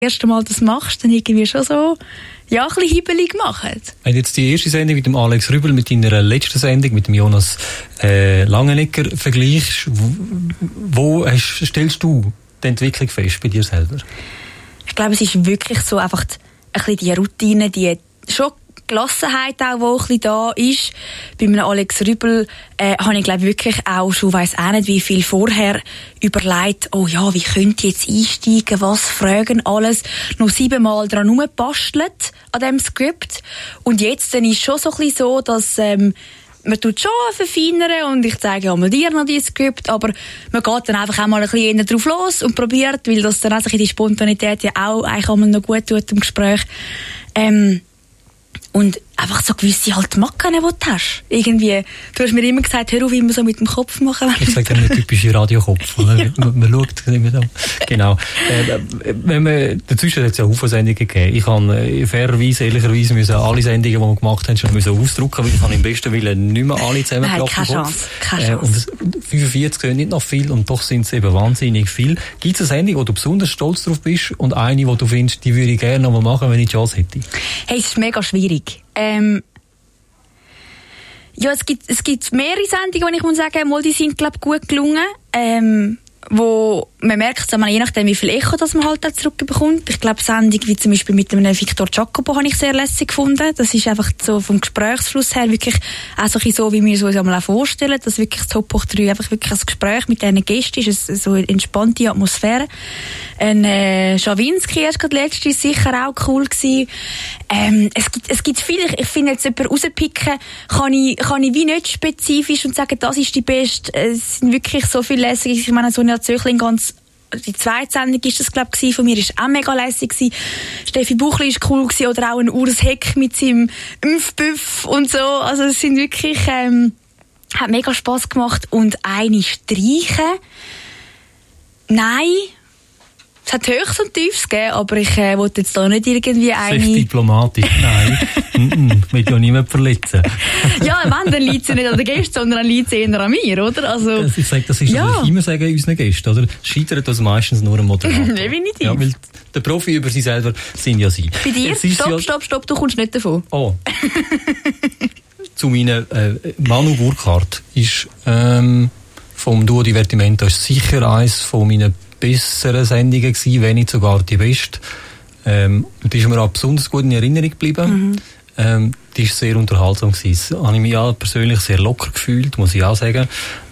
erste Mal das machst, dann irgendwie schon so, ja, ein bisschen hibbelig machen. Wenn jetzt die erste Sendung mit dem Alex Rübel mit deiner letzten Sendung, mit dem Jonas Langenegger vergleichst, wo stellst du die Entwicklung fest bei dir selber? Ich glaube, es ist wirklich so einfach ein bisschen die Routine, die schon Gelassenheit auch, die ein bisschen da ist. Bei einem Alex Rübel habe ich, glaube wirklich auch schon, weiss auch nicht, wie viel vorher überlegt, oh ja, wie könnte ich jetzt einsteigen, was fragen, alles, noch 7-mal dran rumbastelt an diesem Skript. Und jetzt dann ist es schon so ein bisschen so, dass man tut schon verfeinern und ich zeige ja mal dir noch dieses Skript, aber man geht dann einfach auch mal ein bisschen drauf los und probiert, weil das dann auch die Spontanität ja auch eigentlich einmal noch gut tut im Gespräch. Und einfach so gewisse halt Macken, die du hast. Irgendwie, du hast mir immer gesagt, hör auf, immer so mit dem Kopf machen. Ich sage eine typische Radiokopf. Ja. Man schaut immer da. Genau. Dazwischen hat es ja viele Sendungen gegeben. Ich habe fairerweise, ehrlicherweise müssen alle Sendungen, die wir gemacht haben, schon müssen ausdrucken, weil ich habe im besten Willen nicht mehr alle zusammengeklappt. Keine Chance. Keine Chance. Und 45 sind nicht noch viel und doch sind es eben wahnsinnig viel. Gibt es eine Sendung, wo du besonders stolz drauf bist und eine, wo du findest, die würde ich gerne noch mal machen, wenn ich die Chance hätte? Hey, es ist mega schwierig. Ja, es gibt mehrere Sendungen, die ich muss sagen, mal die sind, glaube ich, gut gelungen. Wo man merkt, je nachdem, wie viel Echo das man halt auch zurückbekommt. Ich glaube, Sendungen wie zum Beispiel mit dem Victor Jacobo habe ich sehr lässig gefunden. Das ist einfach so vom Gesprächsfluss her wirklich auch so, wie wir es uns einmal auch vorstellen, dass wirklich das Top hoch 3 einfach wirklich ein Gespräch mit diesen Gästen ist, so eine entspannte Atmosphäre. Schawinski erst gerade letztes ist sicher auch cool gewesen. Es gibt viele, ich finde jetzt jemanden rauspicken, kann ich wie nicht spezifisch und sagen, das ist die beste. Es sind wirklich so viele lässige. Ich meine, Sonja Zöchling, die zweite Sendung ist das, glaube ich, von mir, ist auch mega lässig gewesen. Steffi Buchli ist cool gewesen, oder auch ein Urs Heck mit seinem Impfbüff und so. Also es sind wirklich, hat mega Spass gemacht. Und eine streichen? Nein. Es hat Höchst und Tiefs gegeben, aber ich wollte jetzt da nicht irgendwie eine... Sehr diplomatisch, nein. Ich will ja niemand verletzen. Ja, wenn, dann liegt es nicht an den Gästen, sondern dann liegt es eher an mir, oder? Also, ich sage, das ist, was ich immer sage unseren Gästen, oder? Scheitert das meistens nur am Moderator. Definitiv. Ja, weil der Profi über sie selber sind ja sie. Bei dir? Stopp, du kommst nicht davon. Oh. Zu meinen Manu Burkhardt ist vom Duo Divertimento ist sicher eines von meinen besseren Sendungen gewesen, wenn nicht sogar die beste. Die ist mir auch besonders gut in Erinnerung geblieben. Die ist sehr unterhaltsam gewesen. Das habe ich mich auch persönlich sehr locker gefühlt, muss ich auch sagen.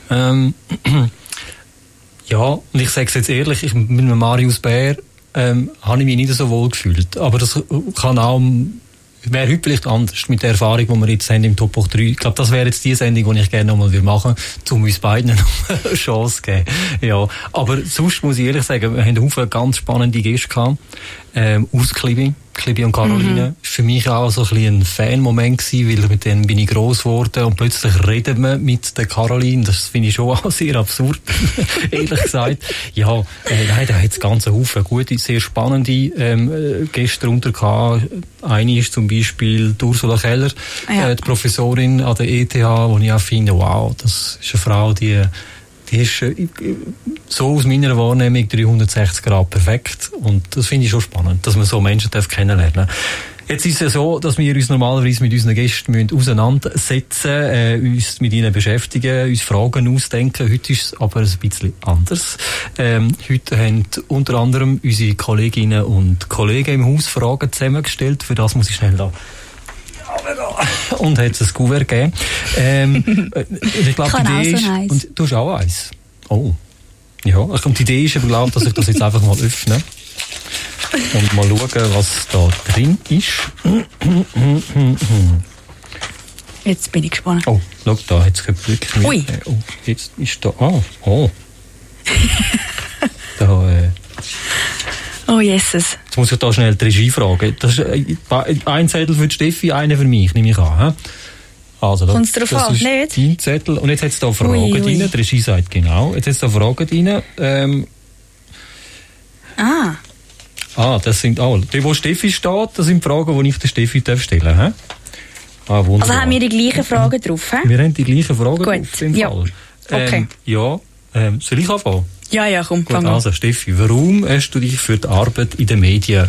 Ja, und ich sage es jetzt ehrlich, mit Marius Bär habe ich mich nicht so wohl gefühlt. Aber das kann auch, wäre heute vielleicht anders mit der Erfahrung, die wir jetzt haben im Top hoch 3. Ich glaube, das wäre jetzt die Sendung, die ich gerne nochmal machen würde, um uns beiden noch eine Chance zu geben. Ja, aber sonst muss ich ehrlich sagen, wir haben viele ganz spannende Gäste gehabt. Aus Klibi und Caroline. Für mich auch so ein bisschen ein Fan-Moment gewesen, weil mit denen bin ich gross geworden und plötzlich reden wir mit der Caroline. Das finde ich schon auch sehr absurd, ehrlich gesagt. Ja, nein, da hat es ganz Haufen gute, sehr spannende Gäste drunter gehabt. Eine ist zum Beispiel Ursula Keller, die Professorin an der ETH, wo ich auch finde, wow, das ist eine Frau, die ist so aus meiner Wahrnehmung 360 Grad perfekt. Und das finde ich schon spannend, dass man so Menschen kennenlernen darf. Jetzt ist es ja so, dass wir uns normalerweise mit unseren Gästen auseinandersetzen, uns mit ihnen beschäftigen, uns Fragen ausdenken. Heute ist es aber ein bisschen anders. Heute haben unter anderem unsere Kolleginnen und Kollegen im Haus Fragen zusammengestellt. Für das muss ich schnell da und hat es ein Kuvert gegeben. Ich glaube, die Idee ist, und du hast auch eins. Oh. Ja, und die Idee ist aber, glaube ich, dass ich das jetzt einfach mal öffne und mal schauen, was da drin ist. Jetzt bin ich gespannt. Oh, schau, da hat es wirklich mit. Ui. Oh, jetzt ist da. Oh. Da, oh, Jesus. Jetzt muss ich da schnell die Regie fragen. Das ist ein Zettel für die Steffi, einer für mich, nehme ich an. Also, kommt es darauf an, nicht? Dein Zettel. Und jetzt hat es da Fragen drin. Die Regie sagt genau. Jetzt hat es da Fragen drin. Das sind alle. Die, wo Steffi steht, das sind Fragen, die ich der Steffi stellen darf. Wunderbar. Also haben wir die gleichen Fragen drauf? Wir haben die gleichen Fragen drauf. Gut. Im Fall. Okay. Soll ich anfangen? Ja, komm, Gut, also Steffi, warum hast du dich für die Arbeit in den Medien